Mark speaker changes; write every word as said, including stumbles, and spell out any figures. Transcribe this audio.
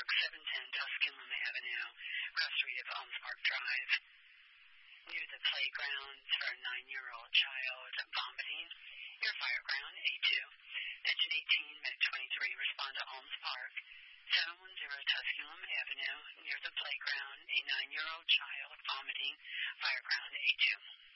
Speaker 1: Park, seven ten Tusculum Avenue, across the street of Elms Park Drive, near the playground for a nine-year-old child vomiting. Your fireground, A two, Engine eighteen, Med twenty-three, respond to Elms Park, seven one zero Tusculum Avenue, near the playground, a nine-year-old child vomiting, fireground, A two.